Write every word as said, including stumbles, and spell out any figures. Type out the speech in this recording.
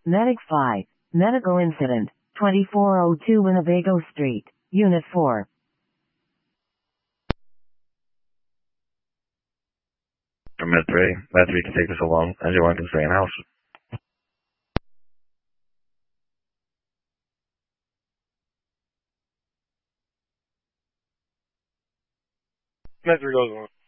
Medic five. Medical incident. twenty-four oh two Winnebago Street. Unit four. Med three. Med three can take this alone. Anyone can stay in house. Med three goes on.